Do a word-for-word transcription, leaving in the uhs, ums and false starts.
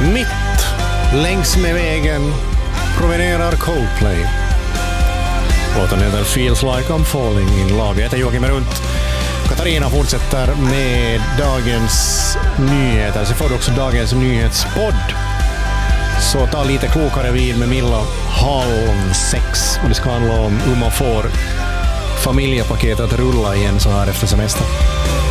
Mitt längs med vägen promenerar Coldplay. Låten heter Feels Like I'm Falling in Love. Jag heter Joakim Runt. Katarina fortsätter med dagens nyheter. Så får du också dagens nyhetspodd. Så ta lite klokare vid med Milla halv sex. Och det ska handla om hur man får familjepaketet att rulla igen så här efter semester.